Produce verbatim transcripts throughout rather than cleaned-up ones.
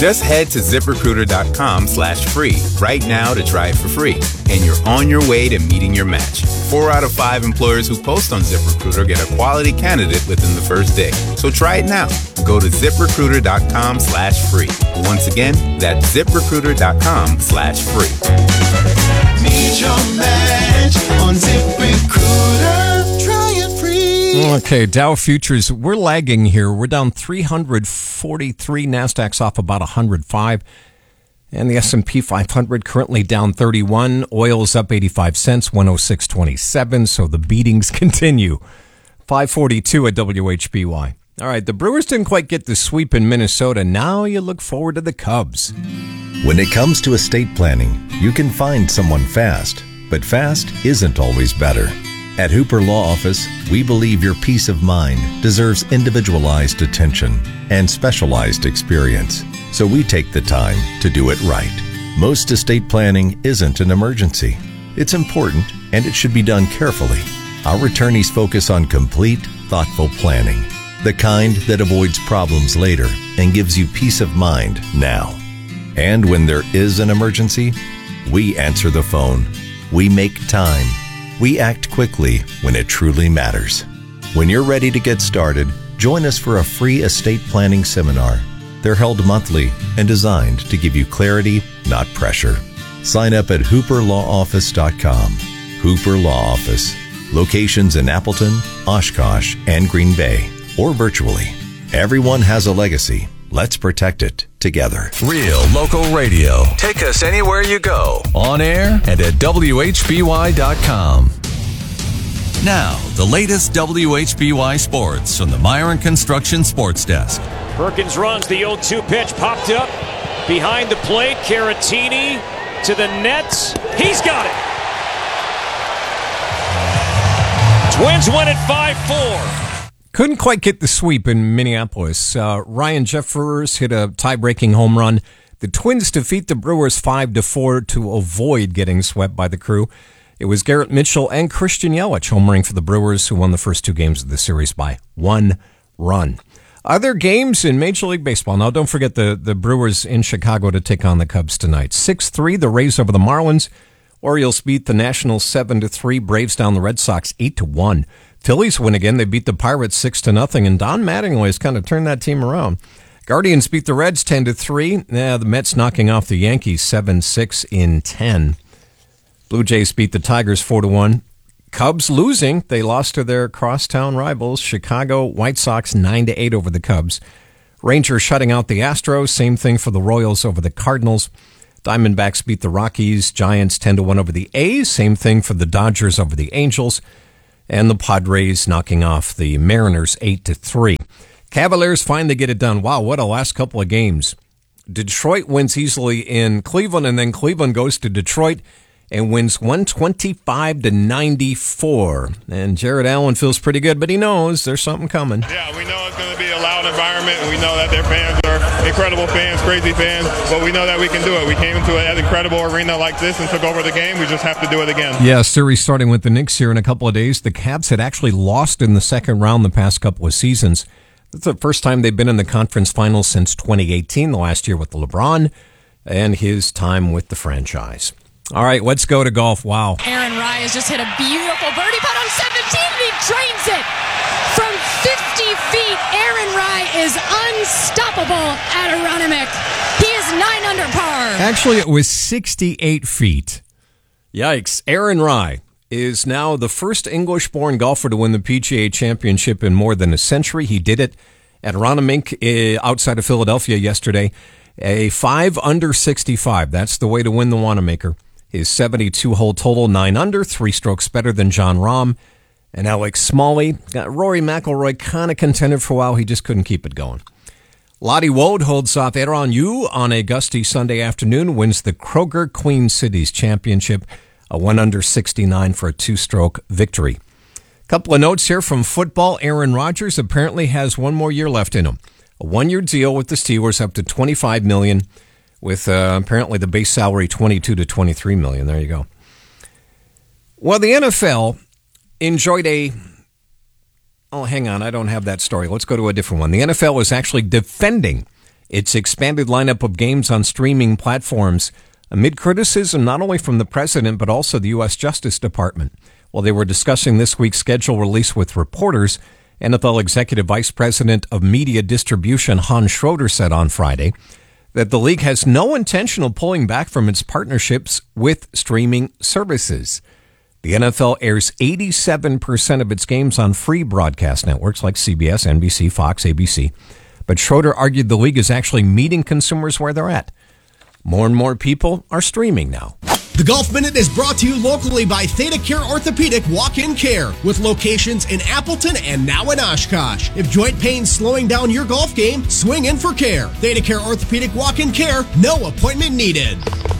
Just head to ZipRecruiter.com slash free right now to try it for free. And you're on your way to meeting your match. Four out of five employers who post on ZipRecruiter get a quality candidate within the first day. So try it now. Go to ZipRecruiter.com slash free. Once again, that's ZipRecruiter.com slash free. Meet your match on ZipRecruiter. Try it free. Okay, Dow futures, we're lagging here. We're down three hundred forty-three. NASDAQ's off about one hundred five. And the S and P five hundred currently down thirty-one. Oil's up eighty-five cents, one oh six twenty-seven. So the beatings continue. five forty-two at W H B Y. All right, the Brewers didn't quite get the sweep in Minnesota. Now you look forward to the Cubs. When it comes to estate planning, you can find someone fast, but fast isn't always better. At Hooper Law Office, we believe your peace of mind deserves individualized attention and specialized experience, so we take the time to do it right. Most estate planning isn't an emergency. It's important, and it should be done carefully. Our attorneys focus on complete, thoughtful planning, the kind that avoids problems later and gives you peace of mind now. And when there is an emergency, we answer the phone. We make time. We act quickly when it truly matters. When you're ready to get started, join us for a free estate planning seminar. They're held monthly and designed to give you clarity, not pressure. Sign up at hooper law office dot com. Hooper Law Office. Locations in Appleton, Oshkosh, and Green Bay, or virtually. Everyone has a legacy. Let's protect it together. Real local radio. Take us anywhere you go. On air and at W H B Y dot com. Now, the latest W H B Y sports from the Myron Construction Sports Desk. Perkins runs the oh two pitch, popped up behind the plate. Caratini to the nets. He's got it. Twins win it five four. Couldn't quite get the sweep in Minneapolis. Uh, Ryan Jeffers hit a tie-breaking home run. The Twins defeat the Brewers five to four to avoid getting swept by the Crew. It was Garrett Mitchell and Christian Yelich homering for the Brewers, who won the first two games of the series by one run. Other games in Major League Baseball. Now, don't forget the, the Brewers in Chicago to take on the Cubs tonight. six three, the Rays over the Marlins. Orioles beat the Nationals seven to three. Braves down the Red Sox eight to one. Phillies win again. They beat the Pirates six to nothing, and Don Mattingly has kind of turned that team around. Guardians beat the Reds ten to three. Yeah, the Mets knocking off the Yankees seven six in ten. Blue Jays beat the Tigers four to one. Cubs losing. They lost to their crosstown rivals, Chicago White Sox nine to eight over the Cubs. Rangers shutting out the Astros. Same thing for the Royals over the Cardinals. Diamondbacks beat the Rockies. Giants ten to one over the A's. Same thing for the Dodgers over the Angels. And the Padres knocking off the Mariners eight to three. Cavaliers finally get it done. Wow, what a last couple of games. Detroit wins easily in Cleveland, and then Cleveland goes to Detroit and wins one twenty-five to ninety-four. And Jared Allen feels pretty good, but he knows there's something coming. Yeah, we know it's going to be a loud environment, and we know that their fans are incredible fans, crazy fans, but we know that we can do it. We came into an incredible arena like this and took over the game. We just have to do it again. Yeah, series starting with the Knicks here in a couple of days. The Cavs had actually lost in the second round the past couple of seasons. It's the first time they've been in the conference finals since twenty eighteen, the last year with LeBron and his time with the franchise. All right, let's go to golf. Wow. Aaron Rai has just hit a beautiful birdie putt on seventeen, and he drains it from fifty feet. Aaron Rai is unstoppable at Aronimink. He is nine under par. Actually, it was sixty-eight feet. Yikes. Aaron Rai is now the first English-born golfer to win the P G A Championship in more than a century. He did it at Aronimink uh, outside of Philadelphia yesterday. A five under sixty-five. That's the way to win the Wanamaker. His seventy-two hole total, nine under, three strokes better than John Rahm. And Alex Smalley, got Rory McIlroy kind of contended for a while. He just couldn't keep it going. Lottie Wold holds off Aaron Yu on a gusty Sunday afternoon, wins the Kroger Queen Cities Championship, a one under sixty-nine for a two-stroke victory. Couple of notes here from football. Aaron Rodgers apparently has one more year left in him. A one-year deal with the Steelers up to twenty-five million dollars, with uh, apparently the base salary twenty-two to twenty-three million dollars. There you go. Well, the N F L enjoyed a... Oh, hang on. I don't have that story. Let's go to a different one. The N F L is actually defending its expanded lineup of games on streaming platforms amid criticism not only from the president but also the U S Justice Department. While they were discussing this week's schedule release with reporters, N F L Executive Vice President of Media Distribution Hans Schroeder said on Friday that the league has no intention of pulling back from its partnerships with streaming services. The N F L airs eighty-seven percent of its games on free broadcast networks like C B S, N B C, Fox, A B C. But Schroeder argued the league is actually meeting consumers where they're at. More and more people are streaming now. The Golf Minute is brought to you locally by ThedaCare Orthopedic Walk-In Care with locations in Appleton and now in Oshkosh. If joint pain's slowing down your golf game, swing in for care. ThedaCare Orthopedic Walk-In Care, no appointment needed.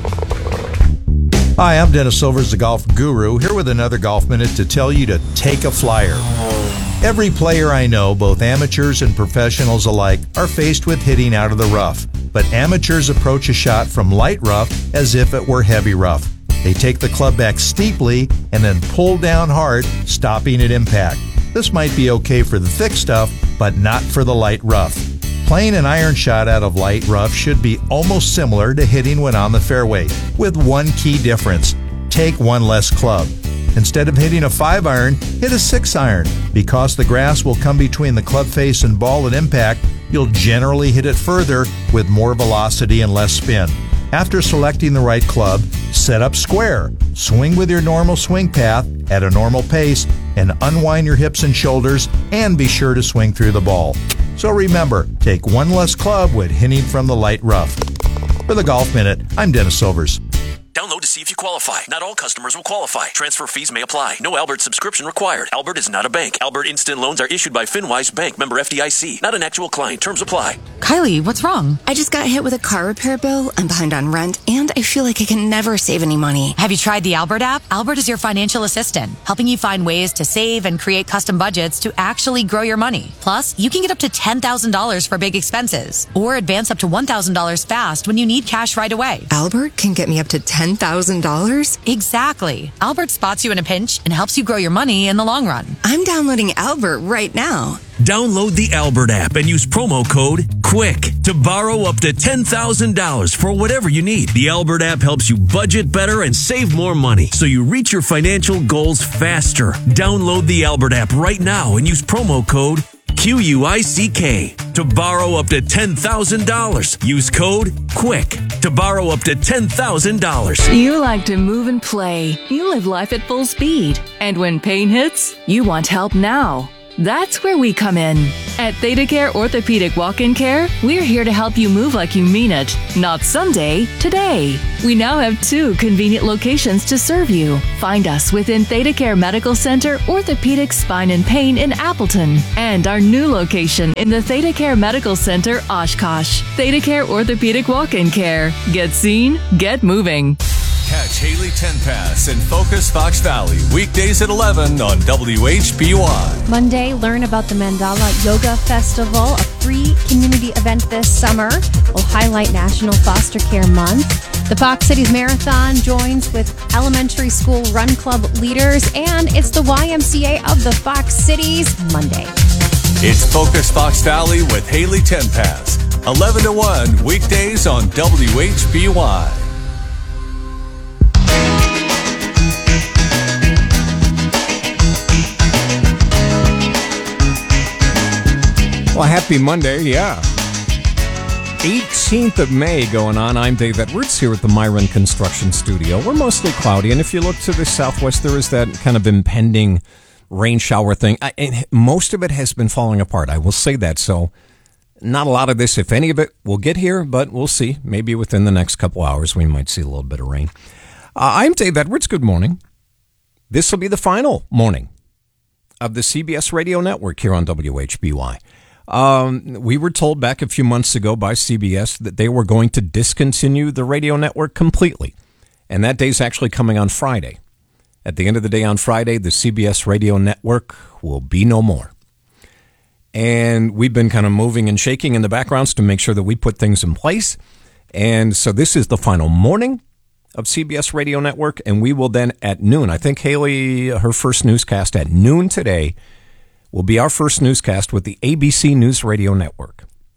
Hi, I'm Dennis Silvers, the golf guru, here with another Golf Minute to tell you to take a flyer. Every player I know, both amateurs and professionals alike, are faced with hitting out of the rough. But amateurs approach a shot from light rough as if it were heavy rough. They take the club back steeply and then pull down hard, stopping at impact. This might be okay for the thick stuff, but not for the light rough. Playing an iron shot out of light rough should be almost similar to hitting when on the fairway, with one key difference. Take one less club. Instead of hitting a five iron, hit a six iron. Because the grass will come between the club face and ball at impact, you'll generally hit it further with more velocity and less spin. After selecting the right club, set up square. Swing with your normal swing path at a normal pace and unwind your hips and shoulders, and be sure to swing through the ball. So remember, take one less club when hitting from the light rough. For the Golf Minute, I'm Dennis Silvers. Download to see if you qualify. Not all customers will qualify. Transfer fees may apply. No Albert subscription required. Albert is not a bank. Albert Instant Loans are issued by FinWise Bank, member F D I C. Not an actual client. Terms apply. Kylie, what's wrong? I just got hit with a car repair bill. I'm behind on rent, and I feel like I can never save any money. Have you tried the Albert app? Albert is your financial assistant, helping you find ways to save and create custom budgets to actually grow your money. Plus, you can get up to ten thousand dollars for big expenses, or advance up to one thousand dollars fast when you need cash right away. Albert can get me up to ten thousand dollars? Exactly. Albert spots you in a pinch and helps you grow your money in the long run. I'm downloading Albert right now. Download the Albert app and use promo code QUICK to borrow up to ten thousand dollars for whatever you need. The Albert app helps you budget better and save more money so you reach your financial goals faster. Download the Albert app right now and use promo code Q U I C K to borrow up to ten thousand dollars. Use code QUICK to borrow up to ten thousand dollars. You like to move and play. You live life at full speed. And when pain hits, you want help now. That's where we come in. At ThedaCare Orthopedic Walk-In Care, we're here to help you move like you mean it, not someday, today. We now have two convenient locations to serve you. Find us within ThedaCare Medical Center, Orthopedic Spine and Pain in Appleton, and our new location in the ThedaCare Medical Center, Oshkosh. ThedaCare Orthopedic Walk-In Care. Get seen, get moving. Catch Haley Tenpass and Focus Fox Valley weekdays at eleven on W H B Y. Monday, learn about the Mandala Yoga Festival, a free community event this summer. Will highlight National Foster Care Month. The Fox Cities Marathon joins with elementary school run club leaders, and it's the Y M C A of the Fox Cities Monday. It's Focus Fox Valley with Haley Tenpass, eleven to one weekdays on W H B Y. Well, happy Monday, yeah. eighteenth of May going on. I'm Dave Edwards here at the Myron Construction Studio. We're mostly cloudy, and if you look to the southwest, there is that kind of impending rain shower thing. I, and most of it has been falling apart, I will say that. So not a lot of this, if any of it, will get here, but we'll see. Maybe within the next couple hours, we might see a little bit of rain. Uh, I'm Dave Edwards. Good morning. This will be the final morning of the C B S Radio Network here on W H B Y. Um, we were told back a few months ago by C B S that they were going to discontinue the radio network completely. And that day's actually coming on Friday. At the end of the day on Friday, the C B S Radio Network will be no more. And we've been kind of moving and shaking in the backgrounds to make sure that we put things in place. And so this is the final morning of C B S Radio Network. And we will then at noon, I think Haley, her first newscast at noon today, will be our first newscast with the A B C News Radio Network.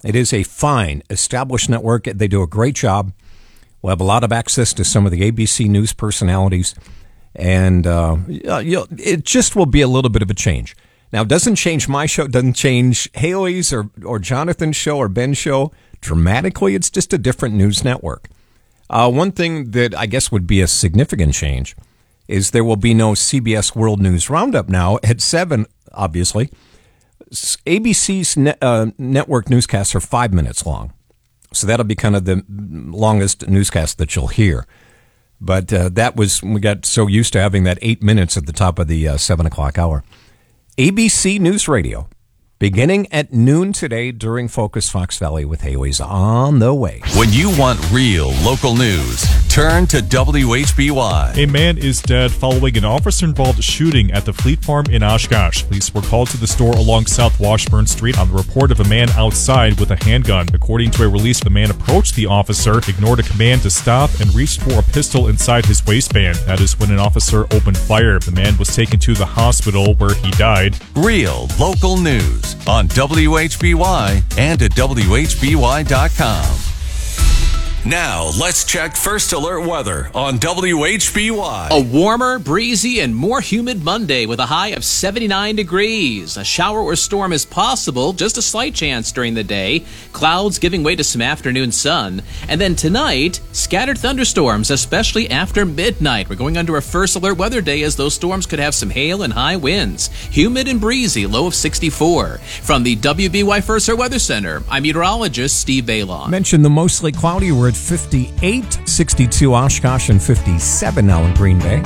It is a fine, established network. They do a great job. We'll have a lot of access to some of the A B C News personalities, and uh, you know, it just will be a little bit of a change. Now, it doesn't change my show, doesn't change Haley's or, or Jonathan's show or Ben's show dramatically. It's just a different news network. Uh, one thing that I guess would be a significant change is there will be no C B S World News Roundup now at seven, obviously. A B C's ne- uh, network newscasts are five minutes long. So that'll be kind of the longest newscast that you'll hear. But uh, that was, we got so used to having that eight minutes at the top of the uh, seven o'clock hour. A B C News Radio, beginning at noon today during Focus Fox Valley with Haley's on the way. When you want real local news, turn to W H B Y. A man is dead following an officer-involved shooting at the Fleet Farm in Oshkosh. Police were called to the store along South Washburn Street on the report of a man outside with a handgun. According to a release, the man approached the officer, ignored a command to stop, and reached for a pistol inside his waistband. That is when an officer opened fire. The man was taken to the hospital where he died. Real local news on W H B Y and at W H B Y dot com. Now, let's check First Alert weather on W H B Y. A warmer, breezy, and more humid Monday with a high of seventy-nine degrees. A shower or storm is possible, just a slight chance during the day. Clouds giving way to some afternoon sun. And then tonight, scattered thunderstorms, especially after midnight. We're going under a First Alert weather day as those storms could have some hail and high winds. Humid and breezy, low of sixty-four. From the W B Y First Alert Weather Center, I'm meteorologist Steve Baylon. Mentioned the mostly cloudy. We're at fifty-eight, sixty-two Oshkosh, and fifty-seven now in Green Bay.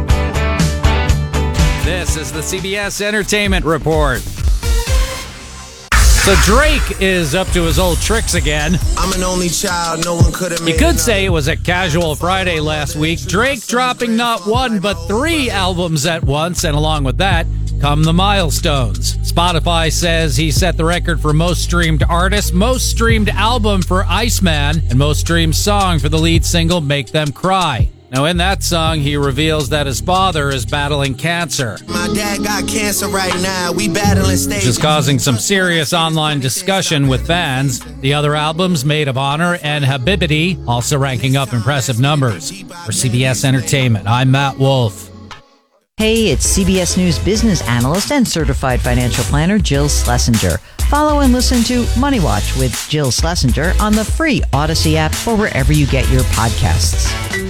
This is the C B S Entertainment Report. So Drake is up to his old tricks again. I'm an only child, no one could have made You could say it was a casual Friday last week. Drake dropping not one, but three albums at once, and along with that come the milestones. Spotify says he set the record for most streamed artist, most streamed album for Iceman, and most streamed song for the lead single Make Them Cry. Now, in that song, he reveals that his father is battling cancer. My dad got cancer right now. We battling stage. Which is causing some serious online discussion with fans. The other albums, Maid of Honor and Habibity, also ranking up impressive numbers. For C B S Entertainment, I'm Matt Wolf. Hey, it's C B S News business analyst and certified financial planner Jill Schlesinger. Follow and listen to Money Watch with Jill Schlesinger on the free Odyssey app or wherever you get your podcasts.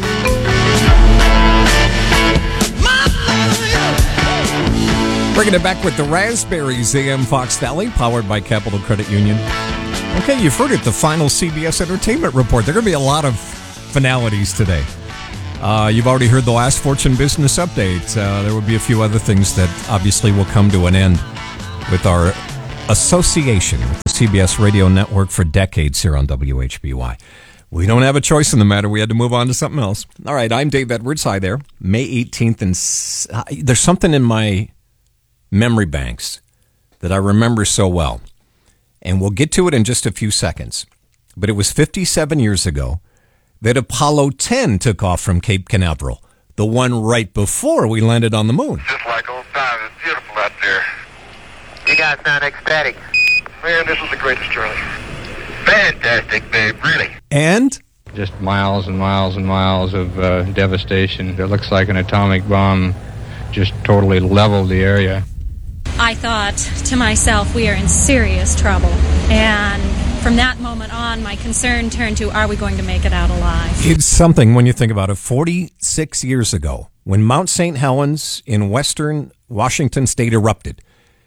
Bringing it back with the Raspberries, A M Fox Valley, powered by Capital Credit Union. Okay, you've heard it, the final C B S Entertainment Report. There are going to be a lot of finalities today. Uh, you've already heard the last Fortune Business Update. Uh, there will be a few other things that obviously will come to an end with our association with the C B S Radio Network for decades here on W H B Y. We don't have a choice in the matter. We had to move on to something else. All right, I'm Dave Edwards. Hi there. May eighteenth, and s- there's something in my memory banks that I remember so well. And we'll get to it in just a few seconds. But it was fifty-seven years ago that Apollo ten took off from Cape Canaveral, the one right before we landed on the moon. Just like old times. It's beautiful out there. You guys sound ecstatic. Man, this was the greatest journey. Fantastic, babe, really. And? Just miles and miles and miles of uh, devastation. It looks like an atomic bomb just totally leveled the area. I thought to myself, we are in serious trouble. And from that moment on, my concern turned to, are we going to make it out alive? It's something when you think about it. forty-six years ago, when Mount Saint Helens in western Washington state erupted,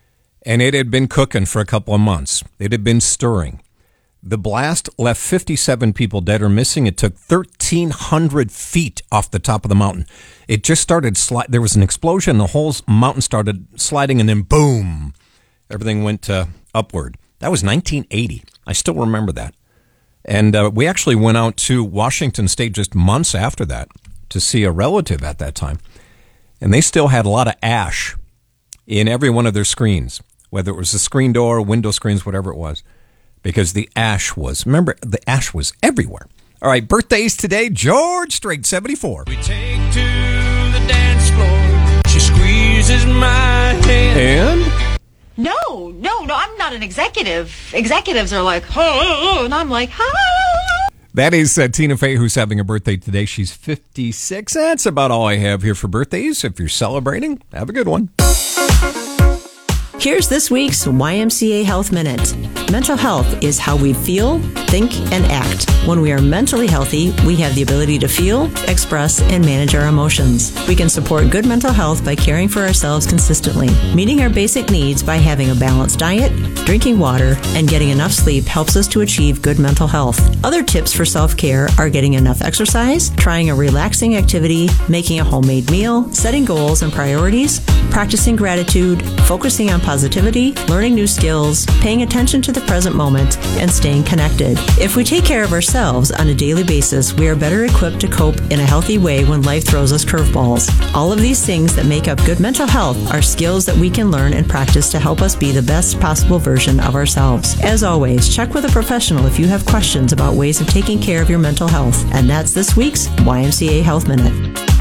and it had been cooking for a couple of months. It had been stirring. The blast left fifty-seven people dead or missing. It took thirteen hundred feet off the top of the mountain. It just started, sli- there was an explosion, the whole mountain started sliding, and then boom, everything went uh, upward. That was nineteen eighty. I still remember that. And uh, we actually went out to Washington State just months after that to see a relative at that time. And they still had a lot of ash in every one of their screens, whether it was the screen door, window screens, whatever it was. Because the ash was, remember, the ash was everywhere. All right, birthdays today, George Strait, seventy-four. We take to the dance floor. She squeezes my hand. And? No, no, no, I'm not an executive. Executives are like, oh, oh, oh, and I'm like, ah. That is uh, Tina Fey, who's having a birthday today. She's fifty-six. That's about all I have here for birthdays. If you're celebrating, have a good one. Here's this week's Y M C A Health Minute. Mental health is how we feel, think, and act. When we are mentally healthy, we have the ability to feel, express, and manage our emotions. We can support good mental health by caring for ourselves consistently. Meeting our basic needs by having a balanced diet, drinking water, and getting enough sleep helps us to achieve good mental health. Other tips for self-care are getting enough exercise, trying a relaxing activity, making a homemade meal, setting goals and priorities, practicing gratitude, focusing on positivity, learning new skills, paying attention to the present moment, and staying connected. If we take care of ourselves on a daily basis, we are better equipped to cope in a healthy way when life throws us curveballs. All of these things that make up good mental health are skills that we can learn and practice to help us be the best possible version of ourselves. As always, check with a professional if you have questions about ways of taking care of your mental health. And that's this week's Y M C A Health Minute.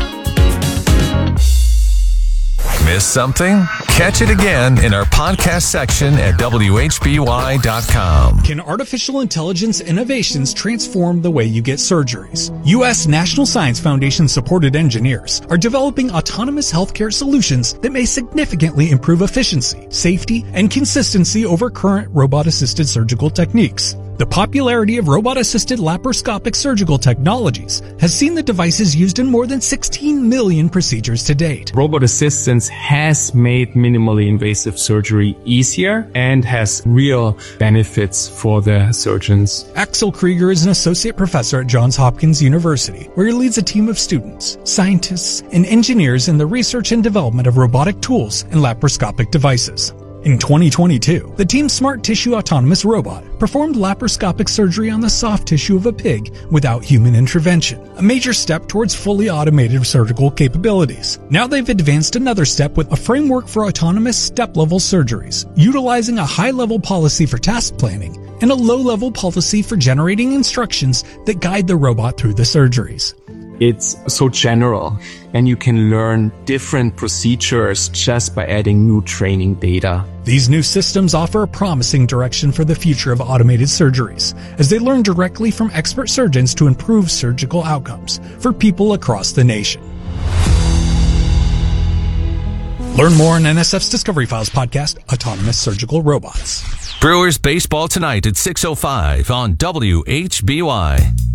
Miss something? Catch it again in our podcast section at W H B Y dot com. Can artificial intelligence innovations transform the way you get surgeries? U S National Science Foundation supported engineers are developing autonomous healthcare solutions that may significantly improve efficiency, safety, and consistency over current robot-assisted surgical techniques. The popularity of robot-assisted laparoscopic surgical technologies has seen the devices used in more than sixteen million procedures to date. Robot assistance has made minimally invasive surgery easier and has real benefits for the surgeons. Axel Krieger is an associate professor at Johns Hopkins University, where he leads a team of students, scientists, and engineers in the research and development of robotic tools and laparoscopic devices. In twenty twenty-two, the team's smart tissue autonomous robot performed laparoscopic surgery on the soft tissue of a pig without human intervention, a major step towards fully automated surgical capabilities. Now they've advanced another step with a framework for autonomous step-level surgeries, utilizing a high-level policy for task planning and a low-level policy for generating instructions that guide the robot through the surgeries. It's so general, and you can learn different procedures just by adding new training data. These new systems offer a promising direction for the future of automated surgeries, as they learn directly from expert surgeons to improve surgical outcomes for people across the nation. Learn more on N S F's Discovery Files podcast, Autonomous Surgical Robots. Brewers baseball tonight at six oh five on W H B Y.